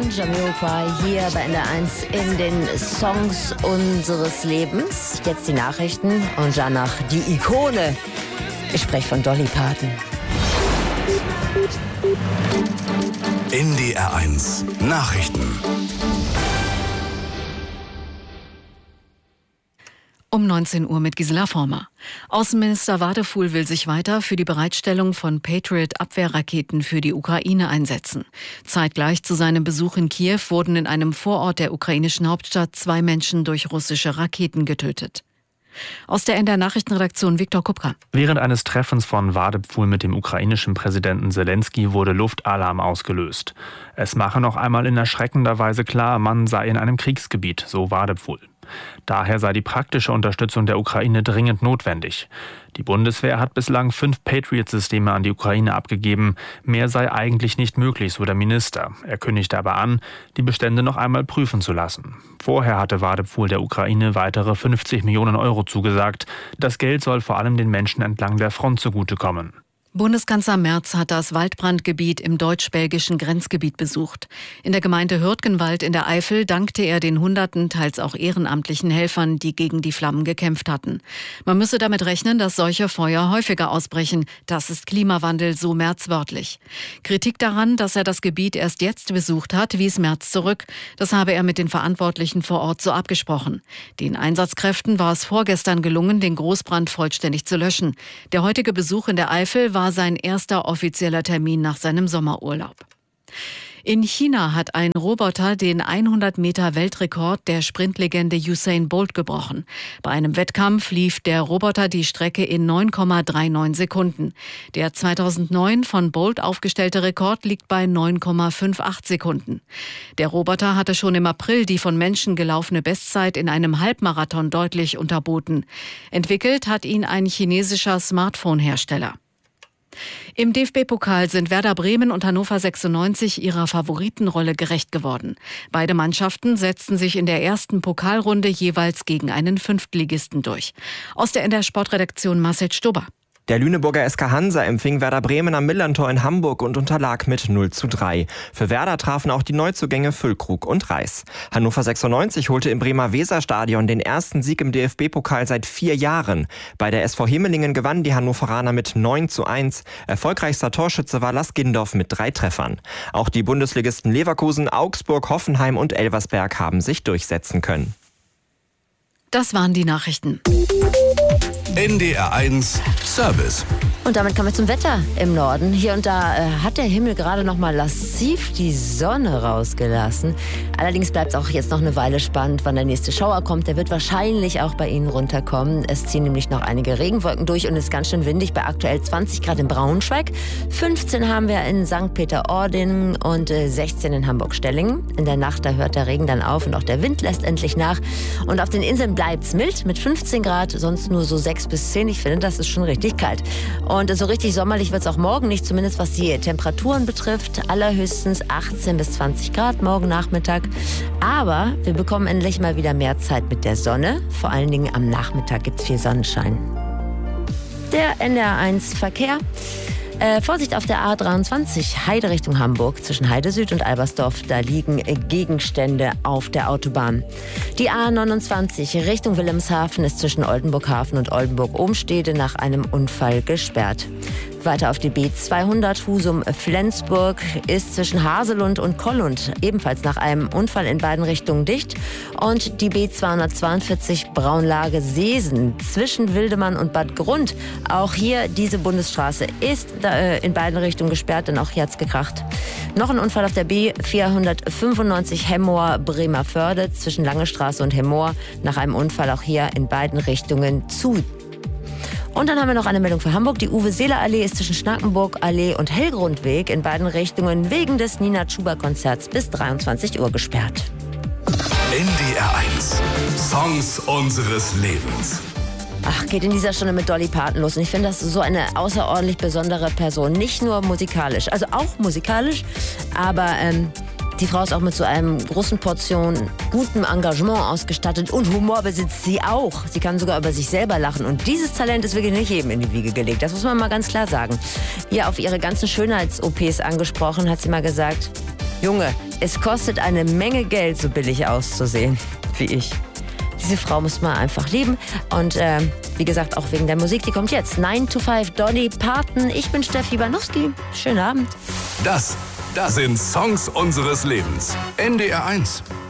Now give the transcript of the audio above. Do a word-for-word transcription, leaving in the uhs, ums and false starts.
Jamiroquai hier bei N D R eins in den Songs unseres Lebens. Jetzt die Nachrichten und danach die Ikone. Ich spreche von Dolly Parton. N D R eins Nachrichten. Um neunzehn Uhr mit Gisela Former. Außenminister Wadefuhl will sich weiter für die Bereitstellung von Patriot-Abwehrraketen für die Ukraine einsetzen. Zeitgleich zu seinem Besuch in Kiew wurden in einem Vorort der ukrainischen Hauptstadt zwei Menschen durch russische Raketen getötet. Aus der N D R Nachrichtenredaktion Viktor Kupka. Während eines Treffens von Wadefuhl mit dem ukrainischen Präsidenten Zelensky wurde Luftalarm ausgelöst. Es mache noch einmal in erschreckender Weise klar, man sei in einem Kriegsgebiet, so Wadefuhl. Daher sei die praktische Unterstützung der Ukraine dringend notwendig. Die Bundeswehr hat bislang fünf Patriot-Systeme an die Ukraine abgegeben. Mehr sei eigentlich nicht möglich, so der Minister. Er kündigte aber an, die Bestände noch einmal prüfen zu lassen. Vorher hatte Wadefuhl der Ukraine weitere fünfzig Millionen Euro zugesagt. Das Geld soll vor allem den Menschen entlang der Front zugutekommen. Bundeskanzler Merz hat das Waldbrandgebiet im deutsch-belgischen Grenzgebiet besucht. In der Gemeinde Hürtgenwald in der Eifel dankte er den hunderten, teils auch ehrenamtlichen Helfern, die gegen die Flammen gekämpft hatten. Man müsse damit rechnen, dass solche Feuer häufiger ausbrechen. Das ist Klimawandel, so Merz wörtlich. Kritik daran, dass er das Gebiet erst jetzt besucht hat, wies Merz zurück. Das habe er mit den Verantwortlichen vor Ort so abgesprochen. Den Einsatzkräften war es vorgestern gelungen, den Großbrand vollständig zu löschen. Der heutige Besuch in der Eifel war sein erster offizieller Termin nach seinem Sommerurlaub. In China hat ein Roboter den hundert Meter Weltrekord der Sprintlegende Usain Bolt gebrochen. Bei einem Wettkampf lief der Roboter die Strecke in neun Komma neununddreißig Sekunden. Der zweitausendneun von Bolt aufgestellte Rekord liegt bei neun Komma achtundfünfzig Sekunden. Der Roboter hatte schon im April die von Menschen gelaufene Bestzeit in einem Halbmarathon deutlich unterboten. Entwickelt hat ihn ein chinesischer Smartphone-Hersteller. Im D F B-Pokal sind Werder Bremen und Hannover sechsundneunzig ihrer Favoritenrolle gerecht geworden. Beide Mannschaften setzten sich in der ersten Pokalrunde jeweils gegen einen Fünftligisten durch. Aus der N D R Sportredaktion Marcel Stober. Der Lüneburger S K Hansa empfing Werder Bremen am Millerntor in Hamburg und unterlag mit null zu drei. Für Werder trafen auch die Neuzugänge Füllkrug und Reis. Hannover sechsundneunzig holte im Bremer Weserstadion den ersten Sieg im D F B-Pokal seit vier Jahren. Bei der S V Hemelingen gewannen die Hannoveraner mit neun zu eins. Erfolgreichster Torschütze war Lars Gindorf mit drei Treffern. Auch die Bundesligisten Leverkusen, Augsburg, Hoffenheim und Elversberg haben sich durchsetzen können. Das waren die Nachrichten. N D R eins Service. Und damit kommen wir zum Wetter im Norden. Hier und da äh, hat der Himmel gerade noch mal lassiv die Sonne rausgelassen. Allerdings bleibt es auch jetzt noch eine Weile spannend, wann der nächste Schauer kommt. Der wird wahrscheinlich auch bei Ihnen runterkommen. Es ziehen nämlich noch einige Regenwolken durch und es ist ganz schön windig bei aktuell zwanzig Grad in Braunschweig. fünfzehn haben wir in Sankt Peter-Ording und äh, sechzehn in Hamburg-Stellingen. In der Nacht, da hört der Regen dann auf und auch der Wind lässt endlich nach. Und auf den Inseln bleibt es mild mit fünfzehn Grad, sonst nur so sechs bis zehn. Ich finde, das ist schon richtig kalt. Und so richtig sommerlich wird es auch morgen nicht, zumindest was die Temperaturen betrifft. Allerhöchstens achtzehn bis zwanzig Grad morgen Nachmittag. Aber wir bekommen endlich mal wieder mehr Zeit mit der Sonne. Vor allen Dingen am Nachmittag gibt es viel Sonnenschein. Der N D R eins Verkehr. Äh, Vorsicht auf der A dreiundzwanzig, Heide Richtung Hamburg, zwischen Heide Süd und Albersdorf. Da liegen Gegenstände auf der Autobahn. Die A neunundzwanzig Richtung Wilhelmshaven ist zwischen Oldenburghafen und Oldenburg-Ohnstede nach einem Unfall gesperrt. Weiter auf die B zweihundert Husum-Flensburg ist zwischen Haselund und Kollund ebenfalls nach einem Unfall in beiden Richtungen dicht. Und die B zweihundertzweiundvierzig Braunlage Seesen zwischen Wildemann und Bad Grund. Auch hier diese Bundesstraße ist äh, in beiden Richtungen gesperrt, denn auch hier hat's gekracht. Noch ein Unfall auf der B vierhundertfünfundneunzig Hemmoor-Bremerförde zwischen Lange Straße und Hemmoor. Nach einem Unfall auch hier in beiden Richtungen zu. Und dann haben wir noch eine Meldung für Hamburg. Die Uwe-Seeler-Allee ist zwischen Schnackenburg-Allee und Hellgrundweg in beiden Richtungen wegen des Nina-Chuba-Konzerts bis dreiundzwanzig Uhr gesperrt. N D R eins Songs unseres Lebens. Ach, geht in dieser Stunde mit Dolly Parton los. Und ich finde, das ist so eine außerordentlich besondere Person. Nicht nur musikalisch, also auch musikalisch, aber ähm, die Frau ist auch mit so einem großen Portion gutem Engagement ausgestattet und Humor besitzt sie auch. Sie kann sogar über sich selber lachen und dieses Talent ist wirklich nicht jedem in die Wiege gelegt. Das muss man mal ganz klar sagen. Ihr auf ihre ganzen Schönheits-O Ps angesprochen, hat sie mal gesagt, Junge, es kostet eine Menge Geld, so billig auszusehen wie ich. Diese Frau muss man einfach lieben. Und äh, wie gesagt, auch wegen der Musik, die kommt jetzt. nine to five Dolly Parton. Ich bin Steffi Banowski. Schönen Abend. Das, das sind Songs unseres Lebens. N D R eins.